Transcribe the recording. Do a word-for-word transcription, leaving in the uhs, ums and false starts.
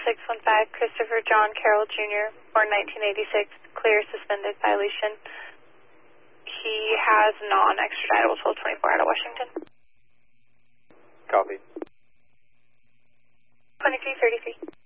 six one five, Christopher John Carroll Junior, born nineteen eighty-six, clear suspended violation. He has non-extraditable twelve twenty-four out of Washington. Copy. twenty-three thirty-three.